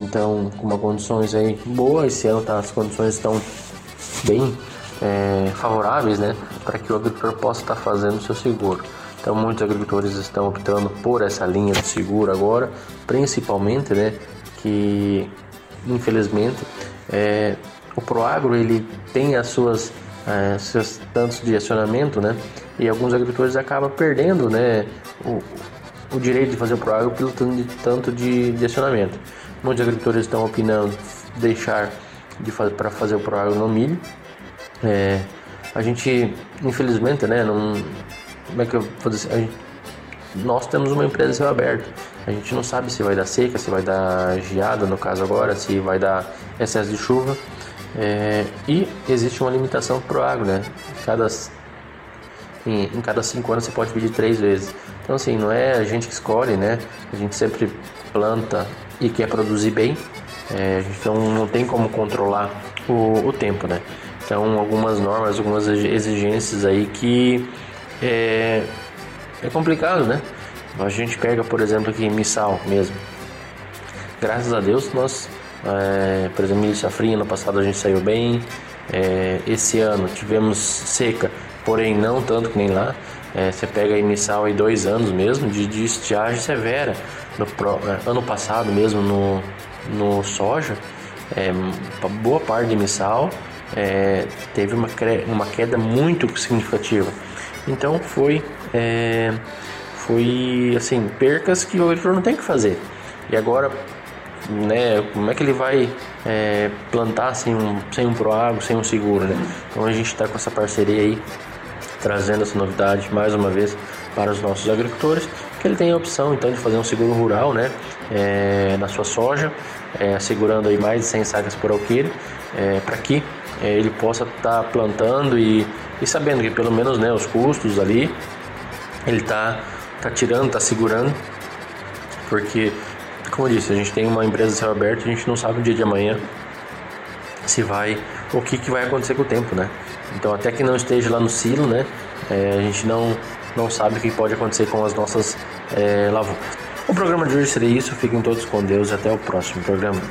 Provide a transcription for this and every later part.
então com uma condições aí boas. Esse ano as condições estão bem favoráveis, né, para que o agricultor possa estar fazendo o seu seguro. Então muitos agricultores estão optando por essa linha de seguro agora, principalmente, né, que infelizmente o Proagro ele tem as suas seus tantos de acionamento, né, e alguns agricultores acabam perdendo, né, o direito de fazer o Proagro pelo tanto de acionamento. Muitos agricultores estão opinando deixar para fazer o Proagro no milho. A gente, infelizmente, né, como é que eu vou dizer? Nós temos uma empresa de céu aberto. A gente não sabe se vai dar seca, se vai dar geada, no caso agora, se vai dar excesso de chuva. E existe uma limitação para o agro, né? Em cada 5 anos você pode pedir 3 vezes. Então, assim, não é a gente que escolhe, né? A gente sempre planta e quer produzir bem. A gente não tem como controlar o tempo, né? Então, algumas normas, algumas exigências aí que é complicado, né? A gente pega, por exemplo, aqui em missal mesmo. Graças a Deus, nós, por exemplo, milho safrinha, no passado a gente saiu bem. Esse ano tivemos seca, porém não tanto que nem lá. Você pega aí missal aí 2 anos mesmo de estiagem severa. Ano passado mesmo no soja, boa parte de missal teve uma queda muito significativa. Então foi assim, percas que o agricultor não tem que fazer. E agora, né, como é que ele vai plantar sem um Proagro, sem um seguro, né? Então a gente está com essa parceria aí, trazendo essa novidade mais uma vez para os nossos agricultores, que ele tem a opção então de fazer um seguro rural, né, na sua soja, assegurando aí mais de 100 sacas por alqueire, para que ele possa estar plantando e sabendo que pelo menos, né, os custos ali ele tá tirando, está segurando, porque, como eu disse, a gente tem uma empresa de céu aberto, a gente não sabe o dia de amanhã o que vai acontecer com o tempo, né? Então, até que não esteja lá no silo, né, a gente não sabe o que pode acontecer com as nossas lavouras. O programa de hoje seria isso. Fiquem todos com Deus. Até o próximo programa.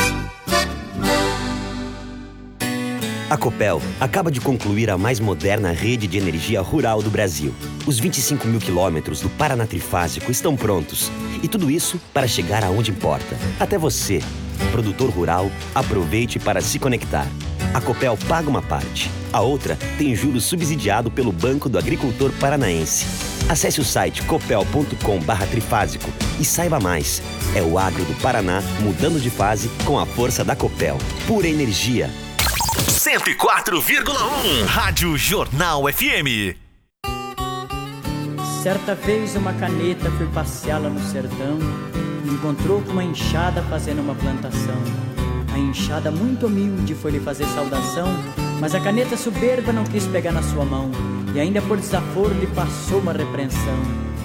A Copel acaba de concluir a mais moderna rede de energia rural do Brasil. Os 25 mil quilômetros do Paraná Trifásico estão prontos. E tudo isso para chegar aonde importa. Até você, produtor rural, aproveite para se conectar. A Copel paga uma parte. A outra tem juros subsidiado pelo Banco do Agricultor Paranaense. Acesse o site copel.com/trifásico e saiba mais. É o agro do Paraná mudando de fase com a força da Copel. Pura energia. 104,1 Rádio Jornal FM. Certa vez uma caneta foi passeá-la no sertão e encontrou com uma enxada fazendo uma plantação. A enxada muito humilde foi lhe fazer saudação, mas a caneta soberba não quis pegar na sua mão e ainda por desaforo lhe passou uma repreensão.